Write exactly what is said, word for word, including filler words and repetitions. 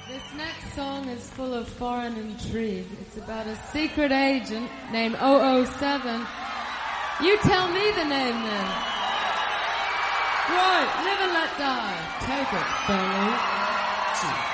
This next song is full of foreign intrigue. It's about a secret agent named oh oh seven. You tell me the name then. Right, live and let die. Take it, fellow.